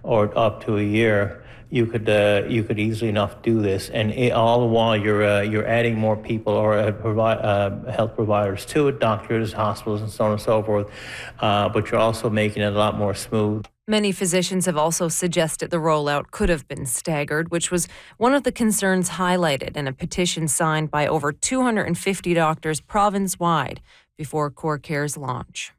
or up to a year, you could easily enough do this, and all the while you're adding more people or health providers to it, doctors, hospitals, and so on and so forth. But you're also making it a lot more smooth. Many physicians have also suggested the rollout could have been staggered, which was one of the concerns highlighted in a petition signed by over 250 doctors province-wide before CoreCare's launch.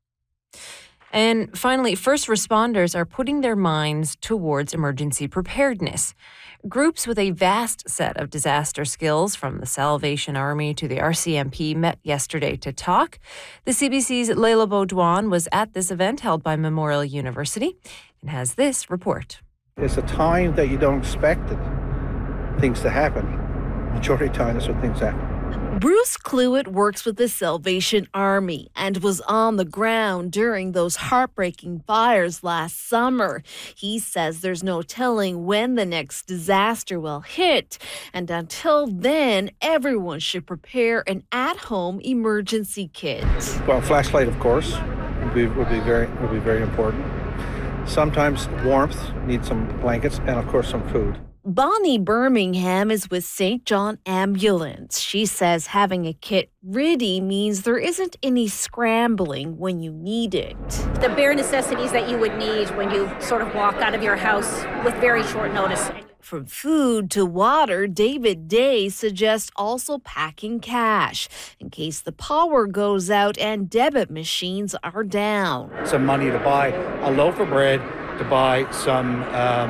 And finally, first responders are putting their minds towards emergency preparedness. Groups with a vast set of disaster skills, from the Salvation Army to the RCMP, met yesterday to talk. The CBC's Leila Baudouin was at this event held by Memorial University and has this report. It's a time that you don't expect things to happen. Majority of the time, that's when things happen. Bruce Cluett works with the Salvation Army and was on the ground during those heartbreaking fires last summer. He says there's no telling when the next disaster will hit, and until then, everyone should prepare an at-home emergency kit. Well, a flashlight, of course, would be very important. Sometimes warmth, need some blankets, and of course some food. Bonnie Birmingham is with St. John Ambulance. She says having a kit ready means there isn't any scrambling when you need it. The bare necessities that you would need when you sort of walk out of your house with very short notice. From food to water, David Day suggests also packing cash in case the power goes out and debit machines are down. Some money to buy a loaf of bread, to buy some,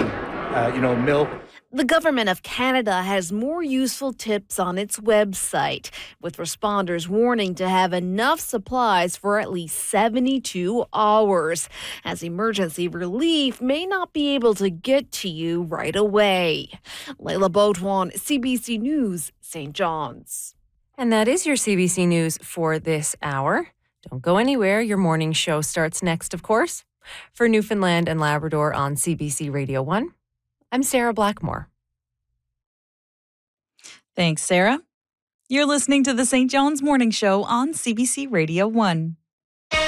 milk. The Government of Canada has more useful tips on its website, with responders warning to have enough supplies for at least 72 hours, as emergency relief may not be able to get to you right away. Leila Baudouin, CBC News, St. John's. And that is your CBC News for this hour. Don't go anywhere. Your morning show starts next, of course. For Newfoundland and Labrador on CBC Radio 1, I'm Sarah Blackmore. Thanks, Sarah. You're listening to the St. John's Morning Show on CBC Radio 1.